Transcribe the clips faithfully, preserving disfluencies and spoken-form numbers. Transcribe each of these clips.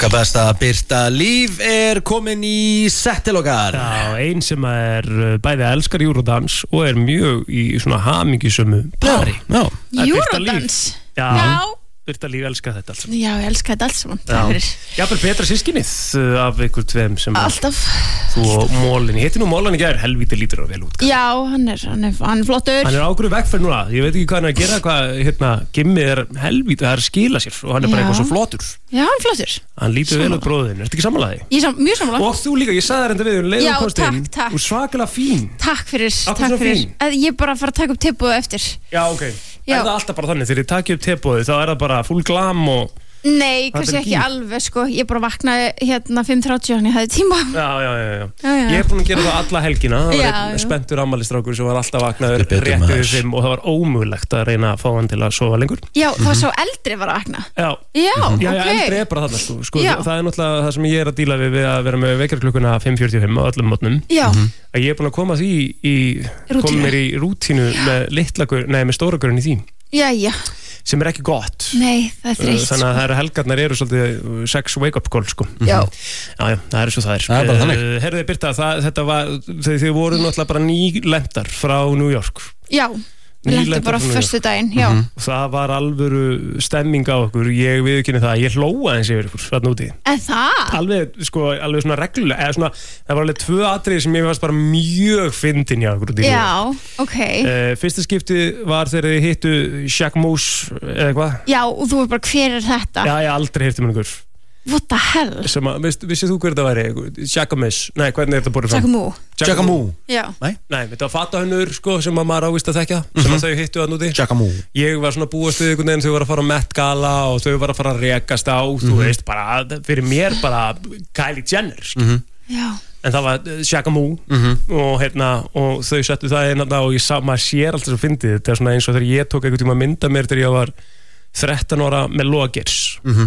Okkar besta Birta Líf er komin í sett til okkar. Já, ein sem er bæði elskar Eurodance og er mjög í svona hamingjusömu pari. Já, já. Eurodance? Já. Já. Birta Líf elskar þetta alls. Já, ég elska þetta alls saman. Takk fyrir. Jafnvel betra sískinnið af ykkur tveim sem Alltaf. Þú og Mólin. Ég hitti nú Mólin í gær, helvíti lítur á vel út. Já, hann er, hann er, hann er flottur. Hann er ákveðu vegferð núna. Ég veit ekki hvað hann er að gera, hvað, hérna, Gimmi er helvíti, það er að skila sér og hann er bara Já. eitthvað svo flottur. Já, hann er flottur. Hann lítur vel út bróðin. Ertu ekki sammála því? Ég er sam, mjög sammála. Og þú líka, ég sagði þér enda við, um leið Já, og komst inn, takk, takk. og svakalega fín. Takk fyrir, Af hverju takk svona fyrir. fín? Að Ég er bara að fara að taka upp tilboð eftir. Já, ok. Já. Er það alltaf bara þannig, þegar ég taki upp teboði, þá er það bara full glam og... Nei, Það kannski er ekki ekki. alveg, sko. Ég bara vaknaði hérna fimm þrjátíu hann ég hafði tíma. Já, já, já, já. Já, já. Ég er búin að gera það alla helgina. Það var Já, einn já. spenntur ammælistrákur sem var alltaf vaknaður Heldur betur, rétt maður. yfir fimm og það var ómögulegt að reyna að fá hann til að sofa lengur. Já, það var svo eldri var að vakna. Já. Já, Já, já, ok. eldri er bara þarna, sko. sko Já. það er náttúrulega það sem ég er að díla við við að vera með vekjarklukkuna fimm fjörutíu og fimm á öllum mótnum. Já, Að ég er búin að koma því í, Rútínu. koma mér í rútínu með litlagur, nei, með stóragurinn í því, já, já. sem er ekki gott. Nei, það er þreytt. Þannig að það eru helgarnar eru svolítið sex wake-up call, sko. Já. Já, já, það er svo það er. Það er bara þannig. Uh, Herðu Birta, það, þetta var, þau, þau voru náttúrulega bara nýlendar frá New York. Já, við Nýlendur lentum bara frá New York. fyrstu daginn, já. Og það var alvöru stemming á okkur, ég viðurkenni það, ég hlóa eins yfir ykkur, þarna úti. En það? Alveg, sko, alveg svona reglulega, eða svona, það var alveg tvö atriði sem ég fannst bara mjög fyndin hjá okkur úti. Já, ok. Uh, fyrsta skipti var þegar þið hittu Shaq Moose, eða eitthvað. Já, og þú var bara, hver er þetta? Já, ég aldrei hirti með einhver. What the hell? Sem að, veist, vissið þú hver þetta væri? Shaq Moose, nei, hvernig er þetta borðið fram? Shaq Moo. Jackamú. Já. Nei, Nei, þetta var fatahönnur, sko, sem að maður ávist að þekkja, sem að þau hittu að núti. Jackamú. Ég var svona búast við einhvern veginn, þau var að fara á Met Gala og þau var að fara að rekast á, þú veist, bara, fyrir mér bara Kylie Jenner, sko. Já. En það var Shaq Moo og, hérna, og þau settu það inn og ég sá, maður sér alltaf svo fyndið, þetta er svona eins og þegar ég tók einhvern tíma að mynda mér þegar ég var þrettán ára með Loa Geirs,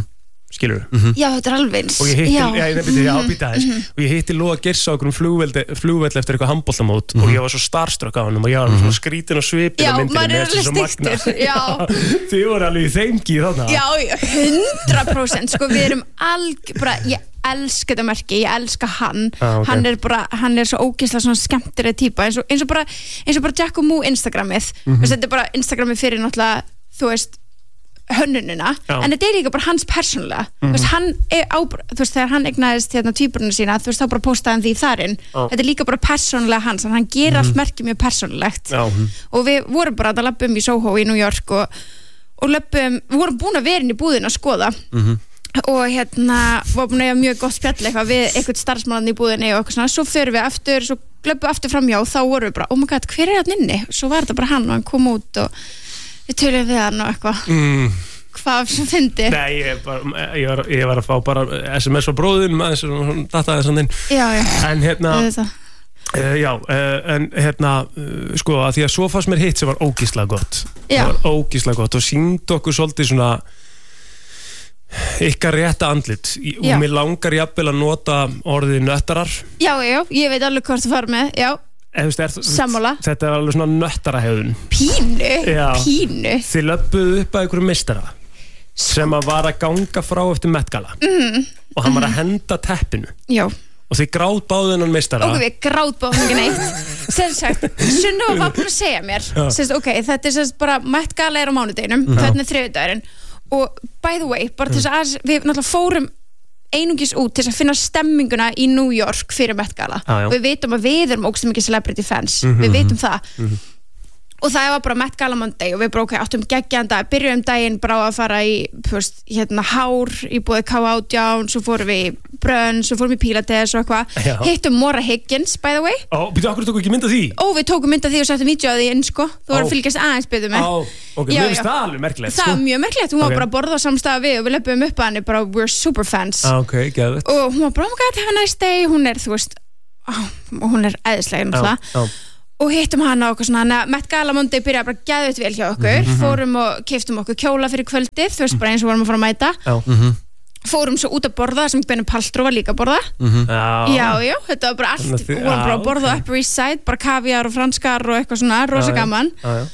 skilur við? Já, þetta er alveg eins. Og ég hitti, Já. já, ég nefndi, já, býta þess og ég hitti Loa Geirs á okkur flugvelli, flugvelli eftir eitthvað handboltamót og ég var svo starstruck á hann og ég var svona skrítin og svipin Já, á myndinni, maður er mér finnst alveg það svo magnað. styggur, já. Þið voru alveg í þeimki þarna. Já, já, hundrað prósent. Sko, við erum alg, bara, ég elska þetta merki, ég elska hann. Ah, ok. Hann er bara, hann er svo ógeðslega svona skemmtileg típa, eins og, eins og bara, eins og bara Jack og Moo Instagramið. Mm -hmm. Þetta er bara Instagramið fyrir náttúrulega, þú veist, hönnunina, Já. en þetta er líka bara hans persónulega, þú veist, hann er á, þú veist, þegar hann eignaðist hérna tvíburuna sína, þú veist, þá bara postaði hann því þarinn, Já. þetta er líka bara persónulega hans, þannig að hann gerir allt merkið mjög persónulegt. Já. Og við vorum bara að labba um í Soho í New York og, og löpum, við vorum búin að vera inn í búðin að skoða og hérna var búin að eiga mjög gott spjall eitthvað við eitthvað starfsmann í búðinni og eitthvað svona, svo förum við aftur, svo löpum við aftur framjá og þá vorum við bara, oh my god, hver er hann inni? Svo var þetta bara hann og hann kom út og við töluðum við hann og eitthvað Mm. hvað sem fyndi. Nei, ég, bara, ég, var, ég var að fá bara S M S frá bróðum aðeins og dataði þess að inn. Já, já, En hérna, auðvitað. uh, já, uh, en hérna, uh, sko, að því að svo fannst mér hitt sem var ógíslega gott. Já. Það var ógíslega gott og sýndi okkur svolítið svona ykkar rétta andlit Í- og Já. mér langar jafnvel að nota orðið nöttarar. Já, já, ég veit alveg hvort þú fara með, já, Eða, þú veist, er, Sammála. Þetta er alveg svona nöttarahegðun. pínu, Já. pínu. Þið löbbuðu upp að einhverju meistara sem að var að ganga frá eftir Met Gala mm. og hann var að henda teppinu Já. og þið grátt báðu þennan meistara. Ok, við grátbáðum ekki neitt. Sem sagt, Sunna var búin að segja mér Sérst, ok, þetta er sérst bara Met Gala er á mánudeginum, þetta er þriðjudagurinn og by the way, bara til þess að aðeins- við náttúrulega fórum einungis út til þess að finna stemminguna í New York fyrir Met Gala Já, já. og við vitum að við erum ógst mikið celebrity fans, við vitum það og það var bara Met Gala Monday og við bara ok, áttum geggjaðan dag, byrjuðum daginn bara á að fara í, þú veist, hérna hár í búið K átján, svo fórum við í brönn, svo fórum við í Pilates og Já. eitthvað hittum Mora Higgins, by the way Ó, býttu, okkur tóku ekki mynd af því? og við tókum mynd af því og settum vídeo á því inn sko, þú voru Ó. að fylgjast aðeins betur með Á, ok, Já, mér já. finnst það alveg merkilegt, það er sko. mjög merkilegt, hún var Ok. bara að borða á samstæða við og við löpum upp að henni bara, we're super fans Á, ok, geðvett. og hún var bara, oh my god, have a nice day hún er, þú veist, oh, og hún er æðislega náttúrulega já. og hittum hana og eitthvað svona, þannig að Met Gala Monday byrjaði bara geðveitt vel hjá okkur fórum og keyptum okkur kjóla fyrir kvöldið þú veist, bara eins og vorum að fara að mæta Já. fórum svo út að borða sem Benny Paltrow var líka að borða Já. já, já, þetta var bara allt Þannig að þið- vorum bara já, að borða ok. Upper East Side, bara kaviar og franskar og eitthvað svona, rosa Já, já. gaman Já, já.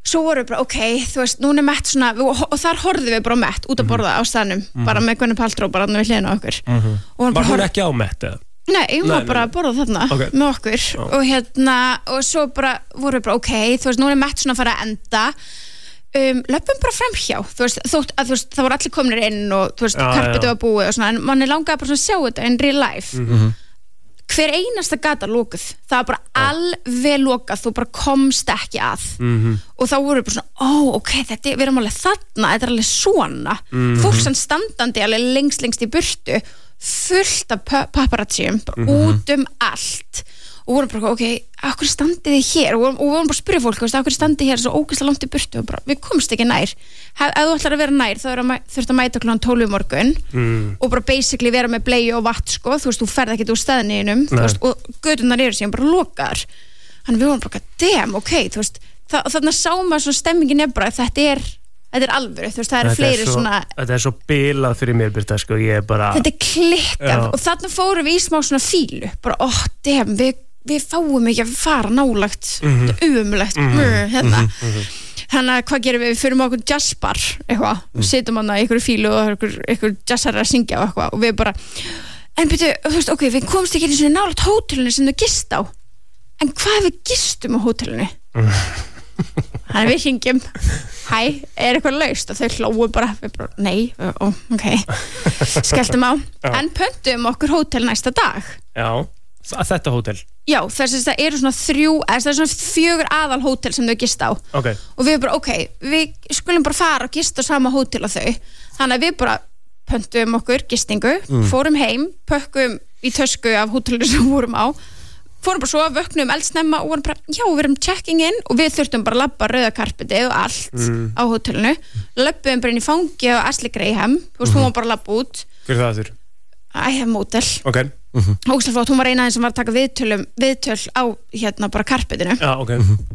svo voru við bara, ok, þú veist, núna er Mett svona, og, og þar horfðum við bara á Mett út að borða á staðnum, mm-hmm. bara með Gwyneth Paltrow bara við hliðina á okkur mm-hmm. Var hún horf... ekki á Mett eða? Nei, hún var nei, bara nei. að borða þarna okay. með okkur oh. og hérna, og svo bara voru við bara, ok, þú veist, núna er Mett svona að fara að enda um, löpum bara framhjá þú veist, þótt að þú veist, það voru allir kominir inn og þú veist, ja, karpetið ja. var búið og svona, en manni langaði bara svona að sjá þetta in real life mm-hmm. hver einasta gata lókuð það var bara oh. alveg lokað þú bara komst ekki að mm-hmm. og þá voru bara svona, ó, oh, ok, þetta við erum alveg þarna, þetta er alveg svona mm-hmm. fólk sem standandi alveg lengst lengst í burtu fullt af paparazzium bara mm-hmm. út um allt og vorum bara, ok, akkur standið þið hér og vorum, og vorum bara að spyrja fólk, akkur standið þið hér svo ógeðslega langt í burtu og bara, við komst ekki nær ef, ef þú ætlar að vera nær, þá þurft að mæta klukkan tólf í morgun mm. og bara basically vera með bleiu og vatn, sko, þú veist, þú ferð ekkert úr staðninum, þú veist, og göturnar eru síðan bara lokaðar, þannig við vorum bara, damn, ok, þú veist, þannig að sáum að svona stemmingin er bara, þetta er þetta er alvöru, þú veist, það eru fleiri svo, svona þetta er svo bilað fyrir mér, Birta, sko, ég er bara þetta er klikkað Já. og þarna fórum við í smá svona fílu bara, oh, damn, við, við fáum ekki að fara nálagt, mm-hmm. þetta er umulegt mm-hmm. hérna mm-hmm. þannig að hvað gerum við, við fyrir með okkur jazzbar eitthvað, mm. og setjum hann að ykkur fílu og ykkur, ykkur jazzar að syngja og eitthvað og við bara, en byrju, þú veist, ok, við komst ekki einu sinni nálagt hótelinu sem þau gist á en hvað við gistum á hótelinu þannig við syngjum hæ, er eitthvað laust og þau hlóu bara, við bara, nei, ó, ok skelltum á, Já. en pöntum okkur hótel næsta dag Já, þetta hótel já, þess að það eru svona þrjú eða það er svona fjögur aðal hótel sem þau gist á okay. og við bara, ok, við skulum bara fara og gista á sama hótel á þau þannig að við bara pöntum okkur gistingu, mm. fórum heim pökkum í tösku af hótelinu sem við vorum á fórum bara svo, vöknum eldsnemma og vorum bara, já, við erum checking in og við þurftum bara að labba rauða karpetið og allt mm. á hótelinu löpum bara inn í fangi á Ashley Graham þú veist, mm. hún var bara að labba út Hver er það þurr? I have motel Ok mm-hmm. Ógeðslega flott, hún var eina sem var að taka viðtölum viðtöl á, hérna, bara karpetinu Já, ok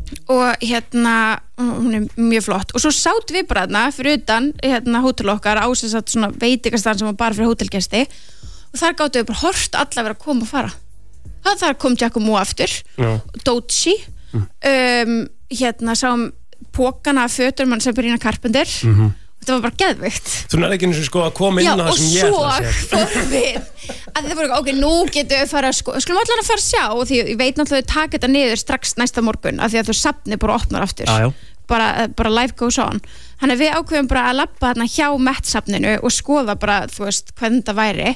og hérna, hún er mjög flott og svo sátt við bara þarna fyrir utan hérna hótel okkar á sem sagt svona veitingastan sem var bara fyrir hótelgesti og þar gáttu við bara hort alla vera að koma og fara það þar kom Giacomo aftur Já. Dochi mm. um, hérna sáum pókana af fötur mann Sabrina Carpenter mm-hmm. þetta var bara geðveikt Þú nærði ekki eins og sko að koma inn Já, á það og sem ég ætla að svo segja fórum við að það voru, ok, nú getum við fara að sko skulum allan að fara að sjá og því ég veit náttúrulega að taka þetta niður strax næsta morgun af því að þú safni bara opnar aftur Já, já. bara, bara life goes on þannig að við ákveðum bara að labba þarna hjá Met-safninu og skoða bara, þú veist, hvernig þetta væri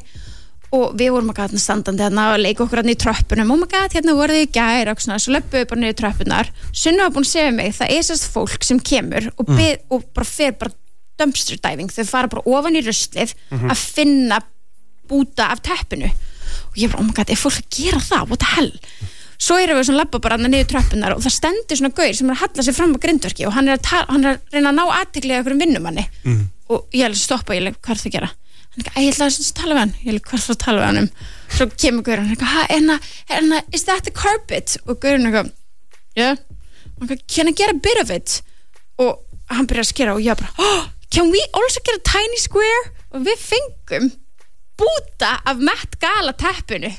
og við vorum að gæta standandi hérna og leika okkur hérna í tröppunum og maður gæta hérna voruð í gær og svona, svo löpum við bara niður tröppunar Sunna var búin að segja mig, það er sérst fólk sem kemur og, mm. byð, og bara fer bara dumpster diving, þau fara bara ofan í ruslið mm-hmm. að finna búta af teppinu og ég bara, oh my god, er fólk að gera það, what the hell svo erum við svona labba bara hérna niður tröppunar og það stendur svona gaur sem er að halla sig fram á grindverki og hann er að, ta- hann er að reyna að ná athygli af einhverjum vinnumanni mm. og ég er að stoppa og ég er, hvað er það að gera ég ætla að tala við hann ég er hvað er það að tala við hann um svo kemur Guðrún hérna, hérna, is that the carpet og Guðrún eitthvað yeah, can I get a bit of it og hann byrjar að skera og ég bara oh, can we also get a tiny square og við fengum búta af Met Gala teppinu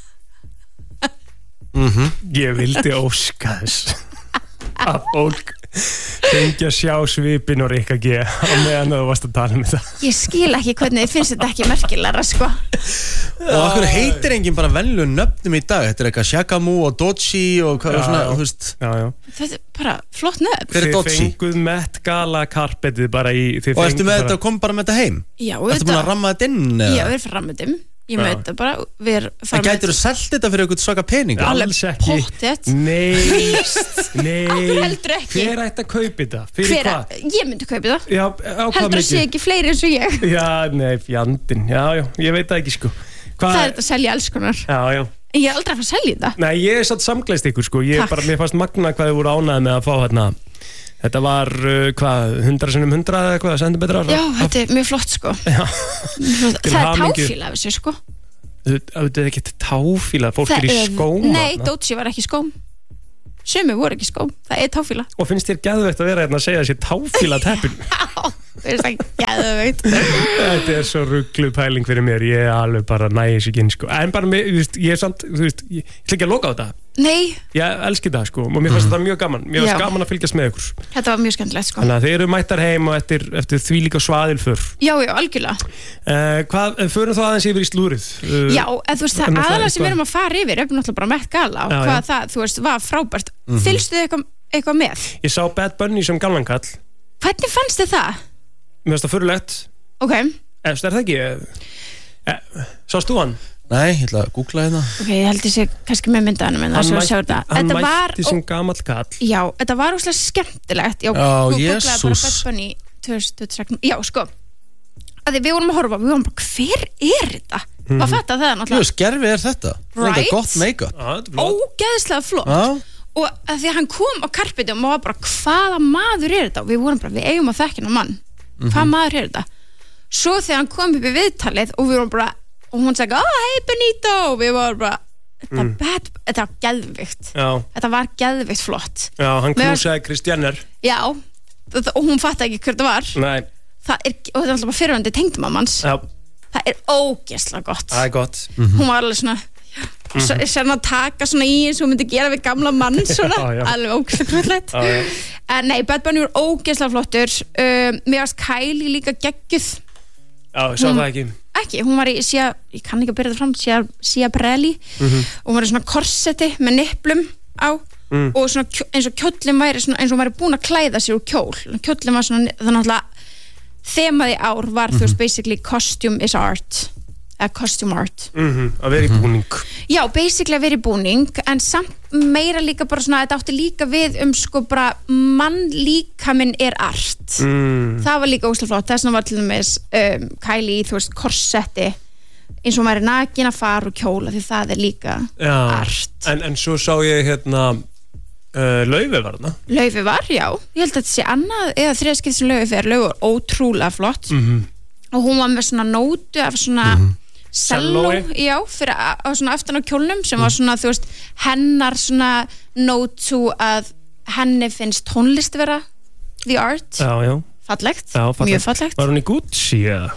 mm-hmm. Ég vildi óska þess að fólk fengi að sjá svipin og Rikka G á meðan þú varst að tala um þetta ég skil ekki hvernig þið finnst þetta ekki merkilegra sko og okkur heitir enginn bara venlu nöfnum í dag þetta er eitthvað Giacomo og Dochi og hvað er svona, þú veist já, já. þetta er bara flott nöfn Hver er Þið Dochi? fenguð Met Gala karpetið bara í og ertu með þetta og kom bara með þetta heim? já, Ertu búin að ramma þetta inn? já, við erum framöndum ég með þetta bara við erum En gætir þú selt þetta fyrir eitthvað svaka peninga? Alls ekki Pottet. Nei, nei Akkur heldur ekki? Hver ætti að kaupa þetta? Fyrir Hver hvað? að, ég myndi kaupa það Já, á hvað heldur að sé mikið? ekki fleiri eins og ég Já, nei, fjandinn, já, já, ég veit það ekki sko Hva? það er þetta að selja alls konar Já, já en ég er aldrei að fara að selja þetta Nei, ég er satt samglæst ykkur sko Ég Takk. bara, mér fannst magna hvað þið voru ánæði með að fá hérna Þetta var, uh, hvað, hundra sinnum hundra eða eitthvað, sentimetrar? já, þetta er mjög flott sko Já. það Til er hamingju. táfíla af þessu sko Þetta er ekki táfíla, fólk það er í skóm nei, þarna. Dochi var ekki í skóm sumi voru ekki í skóm, það er táfíla Og finnst þér geðveikt að vera hérna að segja þessi táfíla teppin það er það geðveikt Þetta er svo ruggluð pæling fyrir mér Ég er alveg bara nægis ekki inn sko En bara, mér, þú veist, ég er samt, þú veist Ég ég ætla ekki að loka á þetta Nei. Ég elski það sko og mér fannst mm. það mjög gaman Mér fannst Já. gaman að fylgjast með ykkur Þetta var mjög skemmtilegt sko Þannig að þeir eru mættar heim og eftir, eftir því líka svaðilför Já, já, algjörlega uh, Hvað, förum þá aðeins yfir í slúrið uh, Já, en þú veist það aðalega sem við erum að fara yfir er náttúrulega bara Met Gala og Já, hvað já. það, þú veist, var frábært Mhm. Fylgstu þið eitthvað, eitthvað með? Ég sá Bad Bunny sem gamlan kall Hvernig fannst þið það? Mér finnst það fyrirlegt Ok, Eftir er það ekki eh, Sást þú hann? Nei, ég ætla að googla hérna ok, ég held ég sé kannski með myndaðanum en það Hann svo að mætti, sjá þetta hann Þetta var, mætti sem gamall kall já, þetta var óslega skemmtilegt Já, Já, þú googlaði Jesús. bara Bad Bunny tvö þúsund tuttugu og sex Já, sko að því við vorum að horfa, við vorum bara, hver er þetta? Mhm. Hvað fatta það Jú, náttúrulega? skerfi er þetta Þetta Right? er gott make-up Já, þetta er flott Ógeðslega flott Já, og að því að hann kom á karpitum og var bara hvaða maður er þetta og við vorum bara, við eigum að þekkja hann mann hvaða maður er þetta svo þegar hann kom upp í viðtalið og við vorum bara og hún sagði, oh hey Benito og við vorum bara, þetta, mm. bad, þetta var geðvikt Já, þetta var geðvikt flott já, hann Mér- knúsaði Kristjanner já, þetta, og hún fatt ekki hver þetta var Nei, það er, og þetta er alltaf bara fyrirvændi tengdumamans já, það er ógeðslega gott það er gott hún var alveg svona svo er sér hann að taka svona í eins og hún myndi gera við gamla mann svona, Já, já. alveg ógeðslega kvöldleitt Já, já. en nei, Bad Bunny var ógeðslega flottur um, mér varst Kylie líka geggjuð Já, ég sá það ekki ekki, hún var í Sia, ég kann ekki að byrja það fram Sia, Sia Brelli og hún var í svona korsetti með nipplum á Mm. og svona kjó- eins og kjóllin væri svona, eins og hún væri búin að klæða sér úr kjól kjóllin var svona, þannig að þemaði ár var þú veist basically costume is art eða costume art mm Að vera í búning já, basically að vera í búning en samt meira líka bara svona þetta átti líka við um sko bara mann líkaminn er art mm. það var líka óslega flott þess vegna var til dæmis um, Kylie í þú veist korsetti eins og maður er nakin að fara úr kjóla því það er líka Já, art en, en svo sá ég hérna uh, Laufey var þarna Laufey var, já, ég held að þetta sé annað eða þriðskipti sem Laufey fer, Laufey var ótrúlega flott mm og hún var með svona nótu af svona selló, Sellói. já, fyrir a- á svona aftan á kjólnum sem var svona, þú veist, hennar svona nótu að henni finnst tónlist vera the art, Já, já, fallegt, já fallegt. mjög fallegt Var hún í Gucci eða?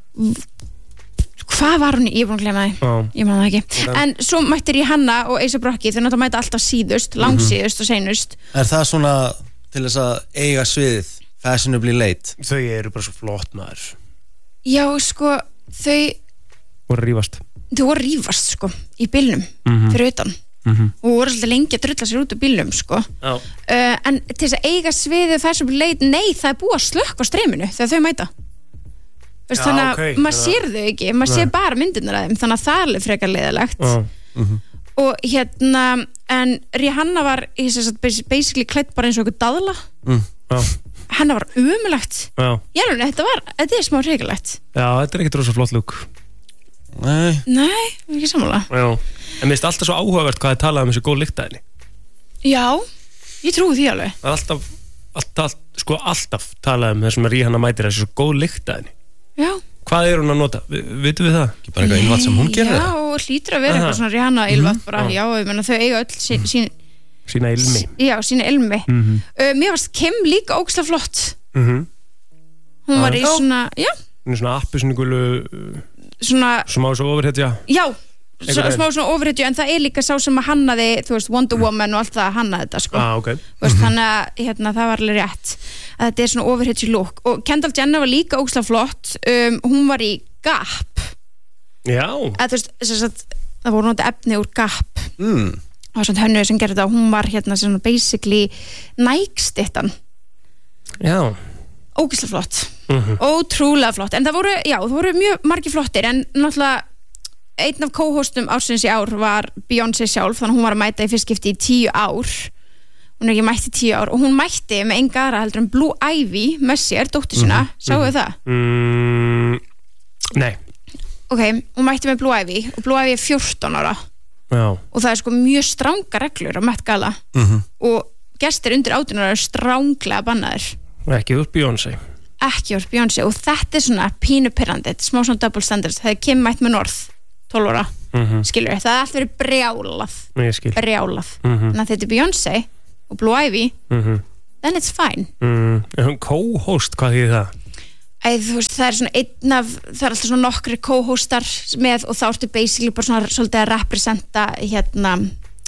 hvað var hún, í? ég er búin að glemma því Já, ég man það ekki, en svo mættir ég Hanna og A$AP Rocky, þau náttúrulega mæta alltaf síðust langsíðust og seinust er það svona til þess að eiga sviðið fashionably late þau eru bara svo flott maður já, sko, þau Og rífast þau voru að rífast, sko, í bílnum Mhm. fyrir utan mm og voru svolítið lengi að drulla sér út úr bílnum, sko Já, uh, en til þess að eiga sviðið þessum leit, nei, það er búið að slökka á streyminu þegar þau mæta Vist, Já, þannig að ok, maður þannig sér þau ekki maður sér bara myndirnar af þeim, þannig að það er alveg frekar leiðilegt já, og hérna, en Rihanna var í þess að basically klætt bara eins og eitthvað daðla mm. já, hennar var umulagt já ég er alveg, þetta var, þetta er smá reykilegt Já, þetta er ekkert rosa flott lúk Nei, nei, ekki sammála Já, en mér finnst alltaf svo áhugavert hvað þið talaði um þessu góð lyktaðinni já, ég trúi því alveg Það er alltaf, alltaf, sko alltaf talaði um þessum að Rihanna mætir þessu góð lyktaðinni já, Hvað er hún að nota? Vi- Vitum við það? ekki bara eitthvað innvægt sem hún gerir já, og hlýtur að vera Aha. eitthvað svona Rihanna ylvat bara, já. já, ég menna þau eiga öll sín, sín, Sína ilmi já, sína ilmi mm -hmm. uh, mér varst Kim líka ógslag flott Mm -hmm. hún var í Já. svona, já, Hún er svona appisinu gulu svona Smá svo ofurhetja já, s- Einhvern veginn. smá svona ofurhetju en það er líka sá sem að hannaði, þú veist, Wonder Woman og allt það hannaði þetta, sko Ah, ok Þú veist, þannig að hérna, það var alveg rétt að þetta er svona ofurhetju look og Kendall Jenner var líka ógslag flott um, hún var í Gap Já, eða, þú veist, sem sagt, það voru notið efni úr Gap mm. það var svona hönnuður sem gerði þetta og hún var hérna svona basically Nike-stittan já ógeðslega flott, Mhm. ótrúlega flott en það voru, já, það voru mjög margir flottir en náttúrulega einn af co-hostum ársins í ár var Beyoncé sjálf þannig að hún var að mæta í fyrst skipti í tíu ár hún er ekki mætt í tíu ár og hún mætti með enga aðra heldur en Blue Ivy með sér, dóttur sína, mm -hmm. sáu þið það? mm, Nei ok, hún mætti með Blue Ivy og Blue Ivy er fjórtán ára Já, og það er sko mjög stranga reglur á Met Gala Mm-hmm. og gestir undir átján ára er stránglega bannaðir ekki upp Beyoncé ekki orð Beyoncé og þetta er svona pínu pirrandi, þetta er smá svona double standards það er Kim mætt með North, tólf ára mm -hmm. skilur, það er allt verið brjálað Ég skil brjálað, mm -hmm. þannig að þetta er Beyoncé og Blue Ivy, Mm -hmm. then it's fine mm. Er hún co-host, hvað þýðir það? Æ, þú veist, það er svona einn af það er alltaf svona nokkri co-hostar með og þá ertu basically bara svona svolítið að representa hérna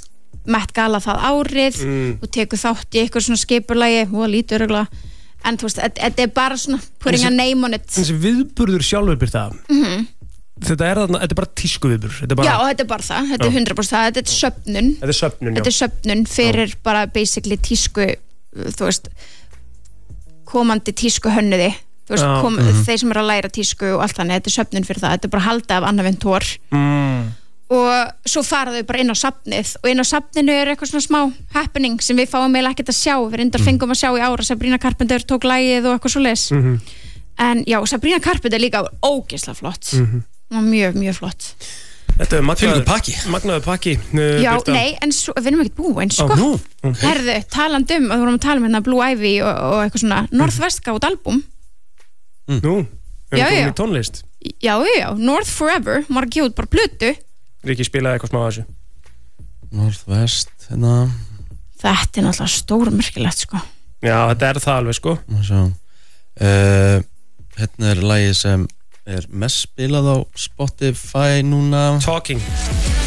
Met Gala það árið Mm. og tekur þátt í eitthvað svona skipulagi og lítur örugglega en þú veist, þetta þetta er bara svona putting a name on it Þessi viðburður sjálfur Birta Mhm. Þetta er þarna, þetta er bara tísku viðburður Þetta er bara, Já, þetta er bara það, þetta er Já. hundrað prósent það, þetta er söfnun þetta er söfnun, já þetta er söfnun fyrir bara basically tísku þú veist komandi tísku hönnuði þú veist, Já, kom, þeir sem eru að læra tísku og allt þannig, þetta er söfnun fyrir það, þetta er bara halda af Annaventur mm. og svo fara þau bara inn á safnið og inn á safninu er eitthvað svona smá happening sem við fáum eiginlega ekkert að sjá við reyndar fengum að sjá í ára, Sabrina Carpenter tók lagið og eitthvað svo leis Mhm. en já, Sabrina Carpenter líka ógeðslega flott Mhm. og mjög, mjög flott Þetta er magnaður Fylgur pakki Magnaður pakki uh, já, Birta. nei, en svo, við erum ekkert búin sko, Ó, nú, herðu, talandi um að þú vorum að tala um hérna Blue Ivy og, og eitthvað svona Northwest gátt album, Nú, við Já, erum komin já. í tónlist já, já, já North Forever, hún var að gefa út bara plötu Riki spilaði eitthvað smá af þessu Northwest, hérna þetta er náttúrulega stórmerkilegt sko Já, þetta er það alveg sko Má sjá uh, Hérna er lagið sem er mest spilað á Spotify núna Talking